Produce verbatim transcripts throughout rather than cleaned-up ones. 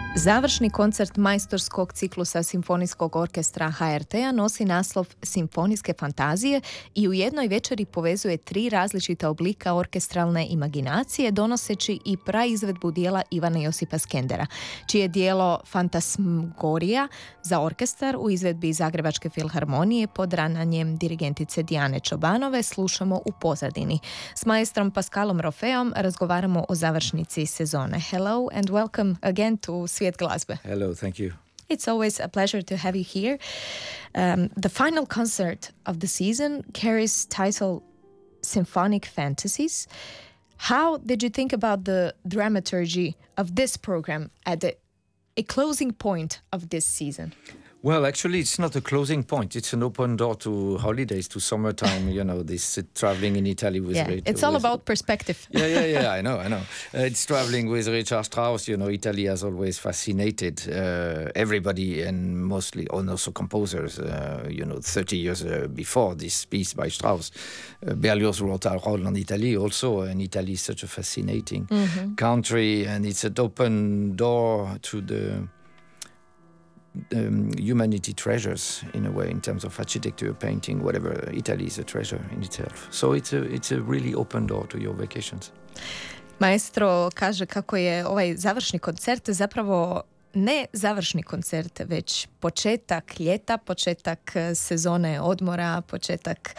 Završni koncert majstorskog ciklusa Simfonijskog orkestra H R T-a nosi naslov Simfonijske fantazije i u jednoj večeri povezuje tri različita oblika orkestralne imaginacije, donoseći i praizvedbu dijela Ivana Josipa Skendera, čije dijelo Fantasmagorija za orkestar u izvedbi Zagrebačke filharmonije pod ravnanjem dirigentice Dijane Čobanove slušamo u pozadini. S maestrom Pascalom Rofeom razgovaramo o završnici sezone. Hello and welcome again to Svijet glazbe. Hello, thank you. It's always a pleasure to have you here. Um, the final concert of the season carries title Symphonic Fantasies. How did you think about the dramaturgy of this program at the, a closing point of this season? Well, actually, it's not a closing point. It's an open door to holidays, to summertime, you know, this uh, traveling in Italy with... Yeah, Rich- it's all with, about perspective. yeah, yeah, yeah, I know, I know. Uh, it's traveling with Richard Strauss, you know, Italy has always fascinated uh, everybody and mostly, and also composers, uh, you know, thirty years uh, before this piece by Strauss. Uh, Berlioz wrote a role on Italy also, and Italy is such a fascinating mm-hmm. country, and it's an open door to the... Um, humanity treasures in a way in terms of architecture, painting, whatever. Italy is a treasure in itself. So it's a, it's a really open door to your vacations. Maestro kaže kako je ovaj završni koncert zapravo ne završni koncert, već početak ljeta, početak sezone odmora, početak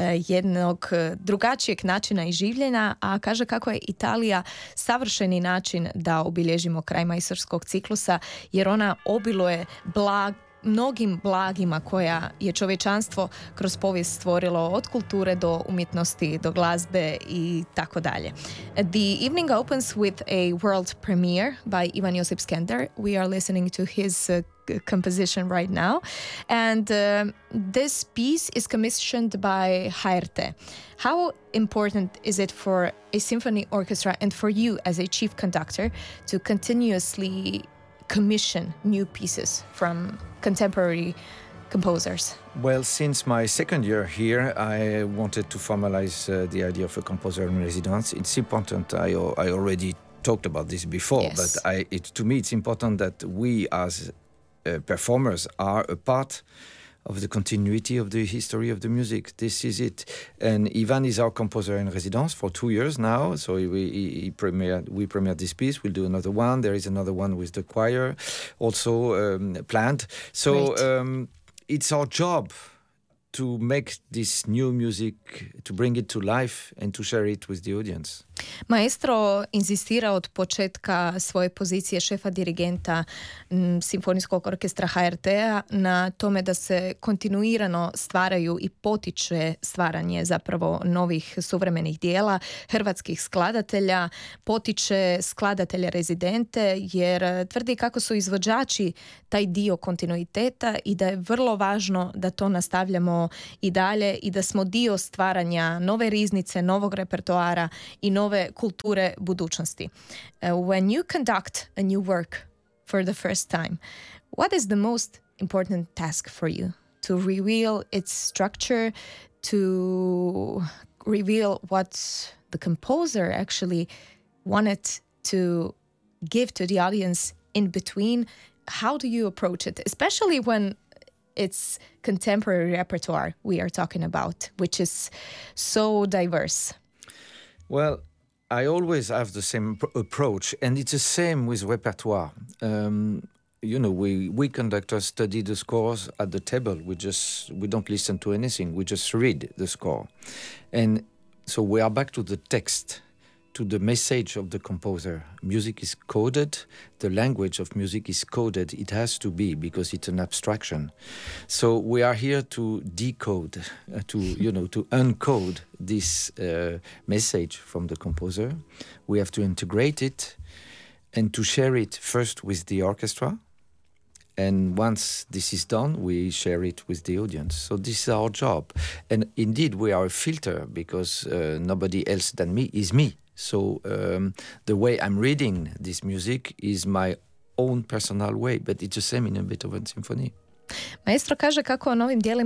jednog drugačijeg načina i življenja, a kaže kako je Italija savršeni način da obilježimo kraj majstorskog ciklusa, jer ona obiluje blag mnogim blagima koja je čovječanstvo kroz povijest stvorilo, od kulture do umjetnosti, do glazbe i tako dalje. The evening opens with a world premiere by Ivan Josip Skender. We are listening to his uh, composition right now. And uh, this piece is commissioned by H R T. How important is it for a symphony orchestra and for you as a chief conductor to continuously commission new pieces from contemporary composers? Well, since my second year here, I wanted to formalize uh, the idea of a composer in residence. It's important. I, I already talked about this before, yes. but I, it, to me it's important that we as uh, performers are a part of the continuity of the history of the music. This is it. And Ivan is our composer in residence for two years now. So we, he, he premiered, we premiered this piece. We'll do another one. There is another one with the choir also um, planned. So um, it's our job to make this new music, to bring it to life and to share it with the audience. Maestro inzistira od početka svoje pozicije šefa dirigenta m, Simfonijskog orkestra H R T-a na tome da se kontinuirano stvaraju i potiče stvaranje zapravo novih suvremenih dijela hrvatskih skladatelja, potiče skladatelje rezidente jer tvrdi kako su izvođači taj dio kontinuiteta i da je vrlo važno da to nastavljamo i dalje i da smo dio stvaranja nove riznice, novog repertoara i nove kulture budućnosti. Uh, when you conduct a new work for the first time, what is the most important task for you? To reveal its structure, to reveal what the composer actually wanted to give to the audience in between? How do you approach it? Especially when it's contemporary repertoire we are talking about, which is so diverse. Well, I always have the same pr- approach, and it's the same with repertoire. Um, you know, we, we conductors study the scores at the table. We just, we don't listen to anything. We just read the score. And so we are back to the text, to the message of the composer. Music is coded. The language of music is coded. It has to be, because it's an abstraction. So we are here to decode, uh, to, you know, to uncode this uh, message from the composer. We have to integrate it and to share it first with the orchestra. And once this is done, we share it with the audience. So this is our job. And indeed, we are a filter, because uh, nobody else than me is me. So um, the way I'm reading this music is my own personal way, but it's the same in a Beethoven symphony. Maestro kaže kako on ovim dijelima uvijek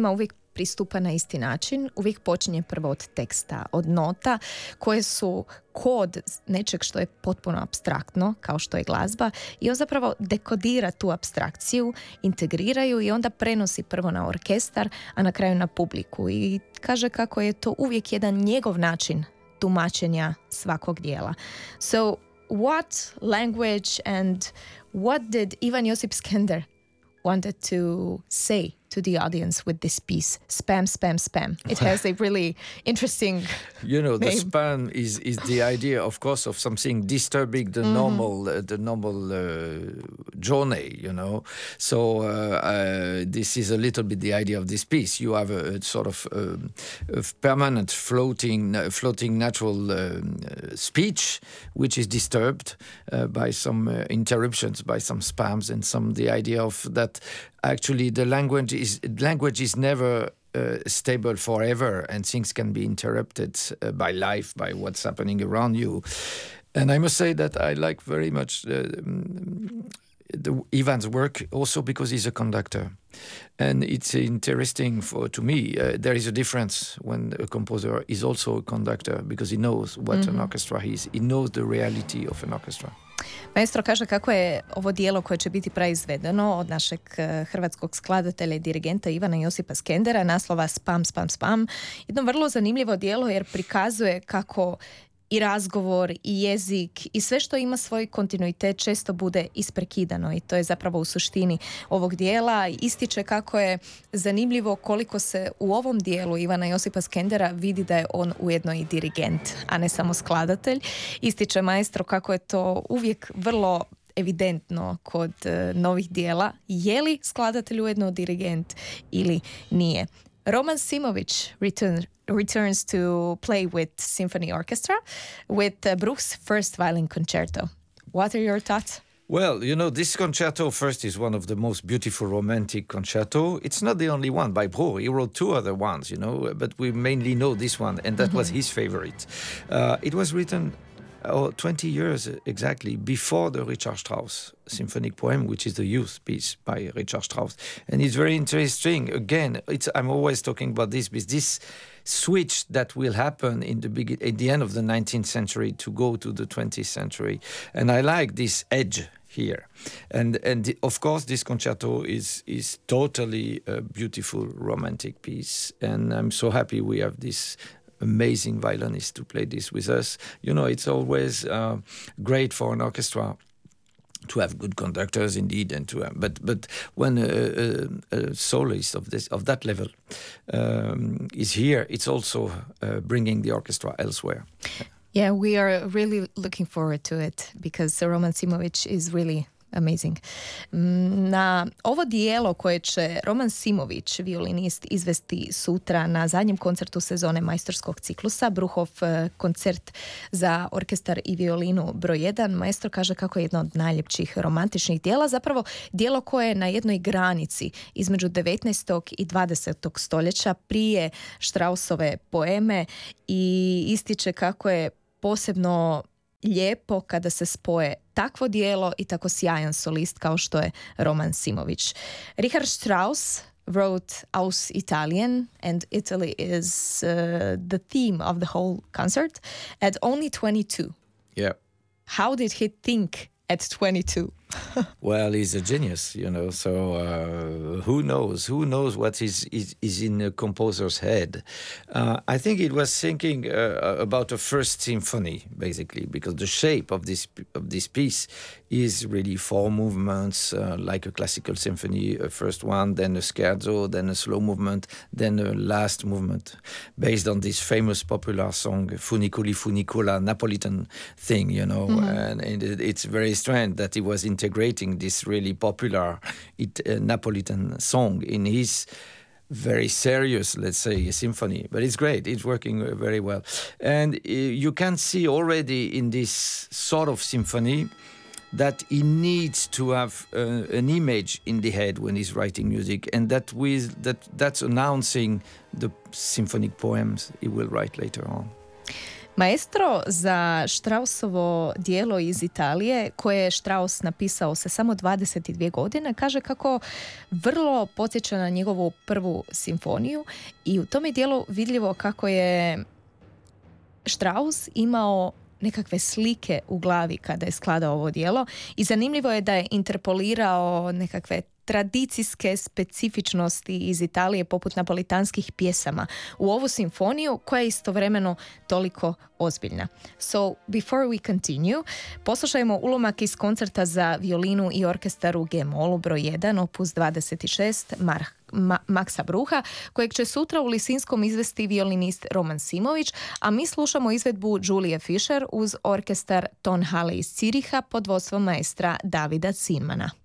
pristupa na isti način. Uvijek počinje prvo od teksta, od nota koje su kod nečeg što je potpuno apstraktno, kao što je glazba, i on zapravo dekodira tu apstrakciju, integriraju i onda prenosi prvo na orkestar, a na kraju na publiku. I kaže kako je to uvijek jedan njegov način tumačenja svakog dijela. So, what language and what did Ivan Josip Skender wanted to say to the audience with this piece? Spam, spam, spam. It has a really interesting You know, the name. spam is, is the idea, of course, of something disturbing the mm-hmm. normal uh, the normal uh, journey, you know. So uh, uh, this is a little bit the idea of this piece. You have a, a sort of, um, of permanent floating uh, floating natural um, uh, speech, which is disturbed uh, by some uh, interruptions, by some spams, and some the idea of that actually the language is language is never uh, stable forever, and things can be interrupted uh, by life, by what's happening around you. And I must say that I like very much uh, the Ivan's work also because he's a conductor, and it's interesting for to me. Uh, there is a difference when a composer is also a conductor because he knows what mm-hmm. an orchestra is. He knows the reality of an orchestra. Maestro kaže kako je ovo dijelo koje će biti praizvedeno od našeg hrvatskog skladatelja i dirigenta Ivana Josipa Skendera, naslova Spam, spam, spam. Jedno vrlo zanimljivo dijelo jer prikazuje kako i razgovor i jezik i sve što ima svoj kontinuitet često bude isprekidano, i to je zapravo u suštini ovog dijela. Ističe kako je zanimljivo koliko se u ovom dijelu Ivana Josipa Skendera vidi da je on ujedno i dirigent, a ne samo skladatelj. Ističe maestro kako je to uvijek vrlo evidentno kod uh, novih dijela. Je li skladatelj ujedno dirigent ili nije? Roman Simović return, returns to play with symphony orchestra with uh, Bruch's first violin concerto. What are your thoughts? Well, you know, this concerto first is one of the most beautiful romantic concerto. It's not the only one by Bruch. He wrote two other ones, you know, but we mainly know this one, and that mm-hmm. was his favorite. Uh, it was written oh, twenty years exactly before the Richard Strauss symphonic poem, which is the youth piece by Richard Strauss. And it's very interesting. Again, it's, I'm always talking about this because this switch that will happen in the begin, at the end of the nineteenth century to go to the twentieth century. And I like this edge here. And and the, of course, this concerto is is totally a beautiful romantic piece. And I'm so happy we have this amazing violinist to play this with us. You know, it's always uh, great for an orchestra to have good conductors, indeed, and to have, but but when a, a, a soloist of this of that level um, is here, it's also uh, bringing the orchestra elsewhere. Yeah, we are really looking forward to it because Roman Simović is really amazing. Na ovo dijelo koje će Roman Simović, violinist, izvesti sutra na zadnjem koncertu sezone majstorskog ciklusa, Bruchov koncert za orkestar i violinu broj jedan, maestro kaže kako je jedno od najljepših romantičnih dijela, zapravo dijelo koje je na jednoj granici između devetnaestog i dvadesetog stoljeća prije Straussove poeme, i ističe kako je posebno lijepo kada se spoje takvo dijelo i tako sjajan solist kao što je Roman Simović. Richard Strauss wrote Aus Italien, and Italy is uh, the theme of the whole concert, at only twenty-two. Yeah. How did he think at twenty-two? Well, he's a genius, you know, so uh, who knows? Who knows what is, is, is in a composer's head? Uh, I think it was thinking uh, about a first symphony, basically, because the shape of this of this piece is really four movements, uh, like a classical symphony, a first one, then a scherzo, then a slow movement, then a last movement, based on this famous popular song, Funiculi Funicola, Napolitan thing, you know, mm-hmm. and, and it, it's very strange that he was integrating this really popular it, uh, Napolitan song in his very serious, let's say, symphony. But it's great. It's working very well. And uh, you can see already in this sort of symphony that he needs to have uh, an image in the head when he's writing music, and that with that that's announcing the symphonic poems he will write later on. Maestro za Straussovo djelo iz Italije, koje je Strauss napisao sa samo dvadeset dvije godine, kaže kako vrlo podsjeća na njegovu prvu simfoniju i u tome dijelu vidljivo kako je Strauss imao nekakve slike u glavi kada je skladao ovo djelo i zanimljivo je da je interpolirao nekakve tradicijske specifičnosti iz Italije poput napolitanskih pjesama u ovu simfoniju koja je istovremeno toliko ozbiljna. So, before we continue, poslušajmo ulomak iz koncerta za violinu i orkestar u G-molu broj jedan, opus dvadeset šest, Mar- Ma- Maksa Bruha, kojeg će sutra u Lisinskom izvesti violinist Roman Simović, a mi slušamo izvedbu Julie Fischer uz orkestar Tonhalle iz Ciriha pod vodstvom maestra Davida Zimmana.